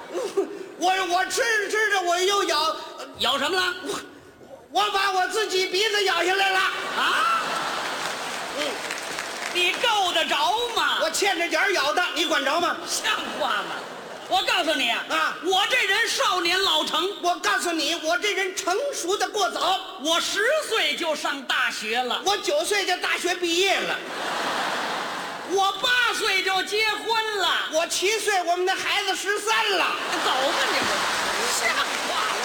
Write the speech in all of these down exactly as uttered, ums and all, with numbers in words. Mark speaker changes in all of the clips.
Speaker 1: 我我吃着吃着我又咬，
Speaker 2: 咬什么了？
Speaker 1: 我把我自己鼻子咬下来了
Speaker 2: 啊！
Speaker 1: 嗯，
Speaker 2: 你够得着吗？
Speaker 1: 我欠着点咬的，你管着吗？
Speaker 2: 像话吗？我告诉你啊，
Speaker 1: 啊
Speaker 2: 我这人少年老成。
Speaker 1: 我告诉你，我这人成熟的过早。
Speaker 2: 我十岁就上大学了，
Speaker 1: 我九岁就大学毕业了，
Speaker 2: 我八岁就结婚了，
Speaker 1: 我七岁我们的孩子十三了。
Speaker 2: 走吧你们，像话吗？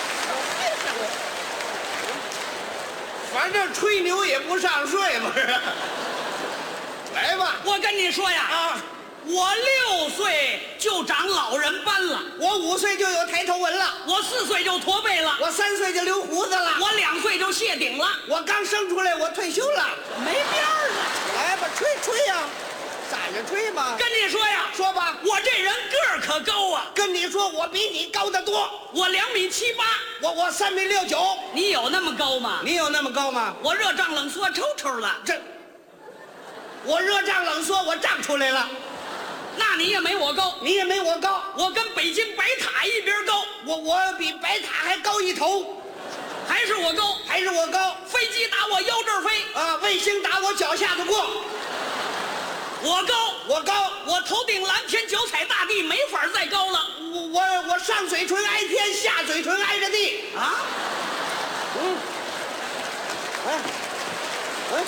Speaker 1: 反正吹牛也不上税，不是？来吧，
Speaker 2: 我跟你说呀，
Speaker 1: 啊，
Speaker 2: 我六岁就长老人斑了，
Speaker 1: 我五岁就有抬头纹了，
Speaker 2: 我四岁就驼背了，
Speaker 1: 我三岁就留胡子了，
Speaker 2: 我两岁就谢顶了，
Speaker 1: 我刚生出来我退休了。
Speaker 2: 没边儿了。
Speaker 1: 来吧，吹吹呀、啊，站着吹吧。
Speaker 2: 跟你说呀，
Speaker 1: 说吧，
Speaker 2: 我这人个儿可高啊，
Speaker 1: 跟你说，我比你高得多。
Speaker 2: 我两米七八，
Speaker 1: 我我三米六九。
Speaker 2: 你有那么高吗？
Speaker 1: 你有那么高吗？
Speaker 2: 我热胀冷缩抽抽了，
Speaker 1: 这，我热胀冷缩，我胀出来了。
Speaker 2: 那你也没我高，
Speaker 1: 你也没我高，
Speaker 2: 我跟北京白塔一边高，
Speaker 1: 我我比白塔还高一头，
Speaker 2: 还是我高，
Speaker 1: 还是我高。
Speaker 2: 飞机打我腰这儿飞
Speaker 1: 啊，卫星打我脚下头过，
Speaker 2: 我高，
Speaker 1: 我高，
Speaker 2: 我头顶蓝天，脚踩大地，没法再高了。
Speaker 1: 我我我上嘴唇挨天，下嘴唇挨着地
Speaker 2: 啊！
Speaker 1: 嗯，哎，哎，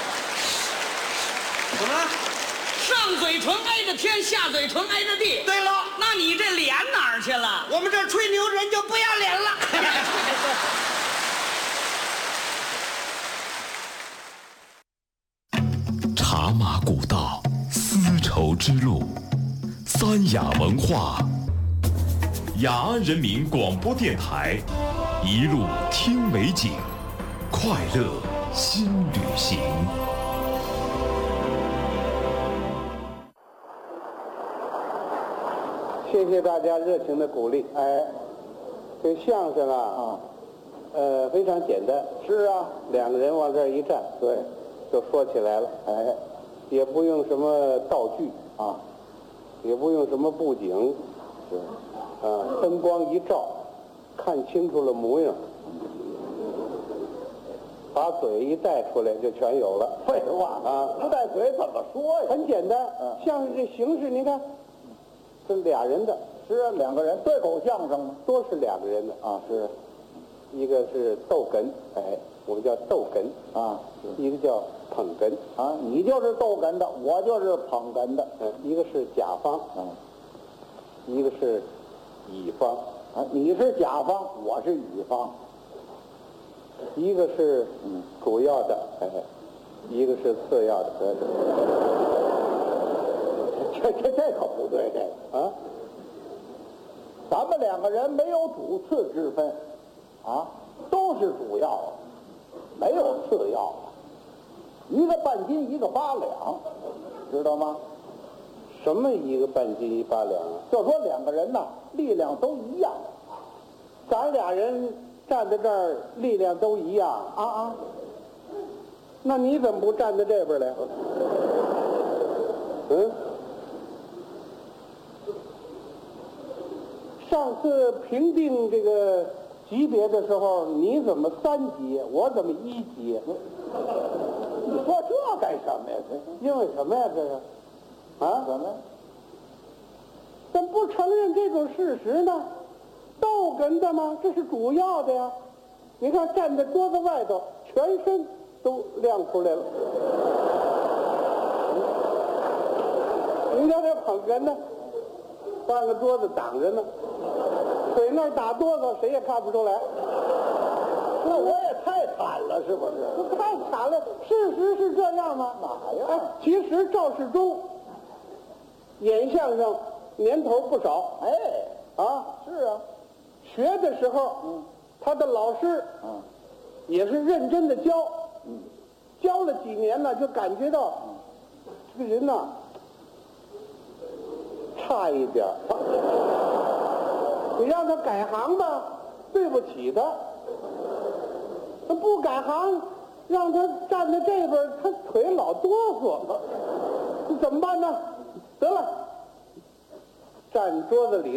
Speaker 1: 怎么了？
Speaker 2: 上嘴唇挨着天，下嘴唇挨着地。
Speaker 1: 对了，
Speaker 2: 那你这脸哪儿去了？
Speaker 1: 我们这吹牛人就不要脸了。
Speaker 3: 茶马古道，丝绸之路，三雅文化，雅安人民广播电台，一路听美景，快乐新旅行。
Speaker 4: 谢谢大家热情的鼓励。哎，这相声啊，啊，呃，非常简单。是啊，两个人往这儿一站，对，就说起来了。哎，也不用什么道具啊，也不用什么布景，是，啊，灯光一照，看清楚了模样，把嘴一带出来就全有了。废话啊，不带嘴怎么说呀？很简单，嗯，相声这形式，您看。是俩人的，是啊，两个人对口相声吗？都是两个人的啊，是，一个是逗哏，哎，我们叫逗哏啊，一个叫捧哏啊，你就是逗哏的，我就是捧哏的，嗯，一个是甲方，嗯，一个是乙方啊，你是甲方，我是乙方，一个是嗯主要的，哎，一个是次要的。这这这可不对，这个啊，咱们两个人没有主次之分，啊，都是主要，没有次要，一个半斤，一个八两，知道吗？什么一个半斤一八两啊？就说两个人呐，力量都一样，咱俩人站在这儿，力量都一样啊啊，那你怎么不站在这边来？嗯？上次评定这个级别的时候，你怎么三级，我怎么一级？你说这干什么呀？因为什么呀？这是啊？怎么？怎么不承认这种事实呢？逗哏的吗？这是主要的呀。你看站在桌子外头，全身都亮出来了。你看这捧哏呢，半个桌子挡着呢。嘴那儿打哆嗦，谁也看不出来。那我也太惨了，是不是？太惨了，事实是这样吗？哪呀？哎，其实赵世忠演相声年头不少。哎，啊，是啊，学的时候，嗯，他的老师，嗯，也是认真的教，嗯，教了几年呢，就感觉到，嗯，这个人呐，差一点儿。你让他改行吧，对不起他；他不改行，让他站在这边，他腿老哆嗦，这怎么办呢？得了，站桌子里